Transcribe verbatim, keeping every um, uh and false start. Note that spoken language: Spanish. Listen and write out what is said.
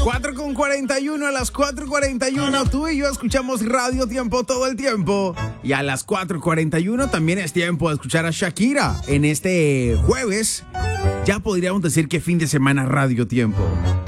cuatro con cuarenta y uno, a las cuatro cuarenta y uno tú y yo escuchamos Radio Tiempo todo el tiempo. Y a las cuatro cuarenta y uno también es tiempo de escuchar a Shakira en este jueves. Ya podríamos decir que fin de semana Radio Tiempo.